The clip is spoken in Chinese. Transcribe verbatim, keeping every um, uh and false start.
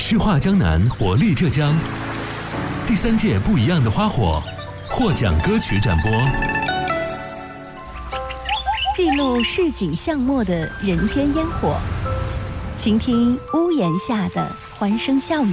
诗画江南，活力浙江。第三届不一样的花火获奖歌曲展播， 记录市井巷陌的人间烟火，倾听屋檐下的欢声笑语。